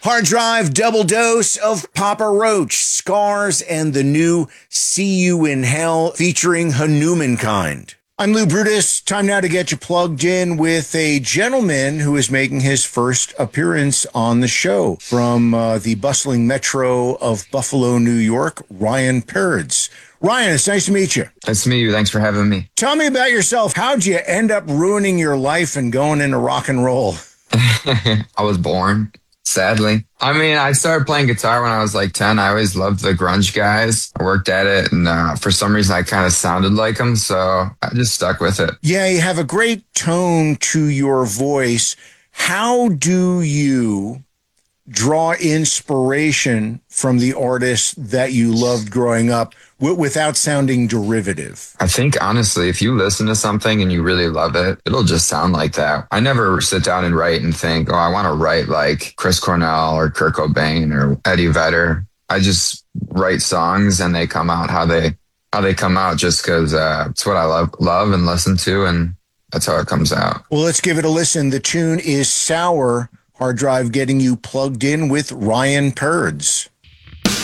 Hard Drive double dose of Papa Roach, Scars, and the new See You in Hell featuring Hanumankind. I'm Lou Brutus. Time now to get you plugged in with a gentleman who is making his first appearance on the show from the bustling metro of Buffalo, New York, Ryan Peards. Ryan, it's nice to meet you. Nice to meet you. Thanks for having me. Tell me about yourself. How'd you end up ruining your life and going into rock and roll? I was born, sadly. I mean, I started playing guitar when I was like 10. I always loved the grunge guys. I worked at it, and for some reason, I kind of sounded like them, so I just stuck with it. Yeah, you have a great tone to your voice. How do you draw inspiration from the artists that you loved growing up without sounding derivative? I think, honestly, if you listen to something and you really love it, it'll just sound like that. I never sit down and write and think, oh, I want to write like Chris Cornell or Kurt Cobain or Eddie Vedder. I just write songs and they come out how they come out just because it's what I love and listen to, and that's how it comes out. Well, let's give it a listen. The tune is Sour. Hard Drive getting you plugged in with Ryan Peards.